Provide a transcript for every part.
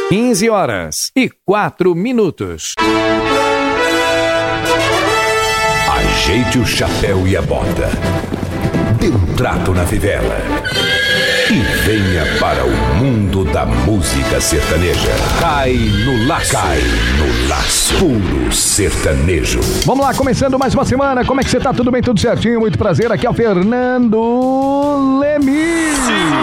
15h04. Ajeite o chapéu e a bota. Dê um trato na fivela. E venha para o mundo da música sertaneja. Cai no laço. Cai no laço. Puro sertanejo. Vamos lá, começando mais uma semana. Como é que você tá? Tudo bem? Tudo certinho? Muito prazer. Aqui é o Fernando Leme.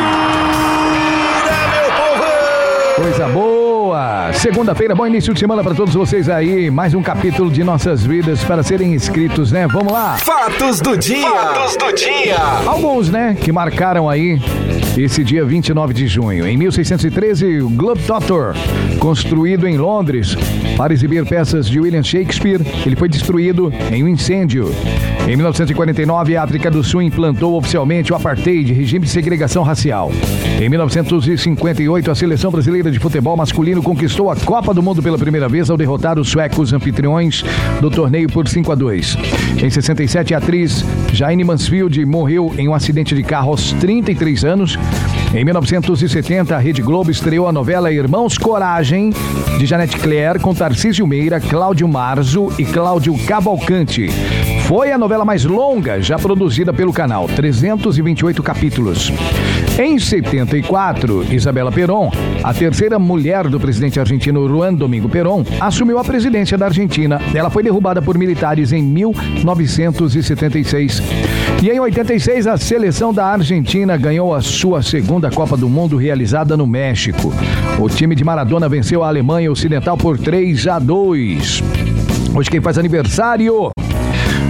Coisa boa! Segunda-feira, bom início de semana para todos vocês aí. Mais um capítulo de nossas vidas para serem inscritos, né? Vamos lá! Fatos do dia! Fatos do dia! Alguns, né, que marcaram aí esse dia 29 de junho. Em 1613, o Globetrotter, construído em Londres para exibir peças de William Shakespeare, ele foi destruído em um incêndio. Em 1949, a África do Sul implantou oficialmente o apartheid, regime de segregação racial. Em 1958, a seleção brasileira de futebol masculino conquistou a Copa do Mundo pela primeira vez ao derrotar os suecos anfitriões do torneio por 5-2. Em 67, a atriz Jane Mansfield morreu em um acidente de carro aos 33 anos. Em 1970, a Rede Globo estreou a novela Irmãos Coragem, de Janete Claire, com Tarcísio Meira, Cláudio Marzo e Cláudio Cavalcante. Foi a novela mais longa já produzida pelo canal, 328 capítulos. Em 74, Isabela Perón, a terceira mulher do presidente argentino Juan Domingo Perón, assumiu a presidência da Argentina. Ela foi derrubada por militares em 1976. E em 86, a seleção da Argentina ganhou a sua segunda Copa do Mundo realizada no México. O time de Maradona venceu a Alemanha Ocidental por 3-2. Hoje quem faz aniversário